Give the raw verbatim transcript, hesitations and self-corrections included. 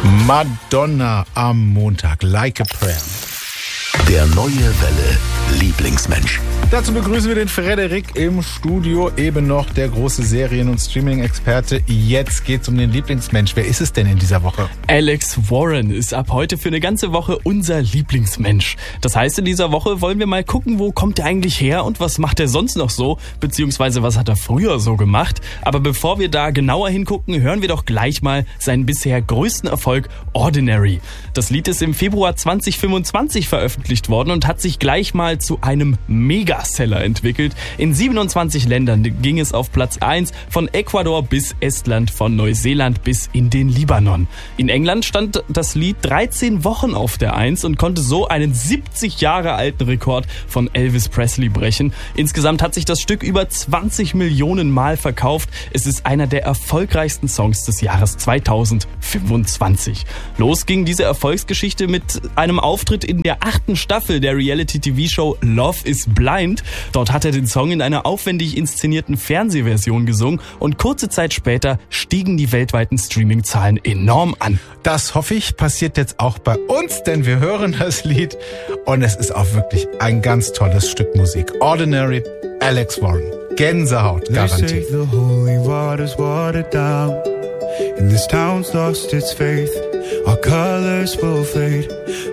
Madonna am Montag, Like a Prayer. Der neue Welle Lieblingsmensch. Dazu begrüßen wir den Frederik im Studio, eben noch der große Serien- und Streaming-Experte. Jetzt geht's um den Lieblingsmensch. Wer ist es denn in dieser Woche? Alex Warren ist ab heute für eine ganze Woche unser Lieblingsmensch. Das heißt, in dieser Woche wollen wir mal gucken, wo kommt er eigentlich her und was macht er sonst noch so, beziehungsweise was hat er früher so gemacht. Aber bevor wir da genauer hingucken, hören wir doch gleich mal seinen bisher größten Erfolg, Ordinary. Das Lied ist im Februar zwanzig fünfundzwanzig veröffentlicht worden und hat sich gleich mal zu einem Megaseller entwickelt. In siebenundzwanzig Ländern ging es auf Platz eins, von Ecuador bis Estland, von Neuseeland bis in den Libanon. In England stand das Lied dreizehn Wochen auf der eins und konnte so einen siebzig Jahre alten Rekord von Elvis Presley brechen. Insgesamt hat sich das Stück über zwanzig Millionen Mal verkauft. Es ist einer der erfolgreichsten Songs des Jahres zweitausendfünfundzwanzig. Los ging diese Erfolgsgeschichte mit einem Auftritt in der achten Staffel der Reality-T V-Show Love is Blind. Dort hat er den Song in einer aufwendig inszenierten Fernsehversion gesungen und kurze Zeit später stiegen die weltweiten Streaming-Zahlen enorm an. Das hoffe ich, passiert jetzt auch bei uns, denn wir hören das Lied und es ist auch wirklich ein ganz tolles Stück Musik. Ordinary, Alex Warren. Gänsehaut, garantiert. They say the holy water's watered down, and this town's lost its faith. Our colors will fade.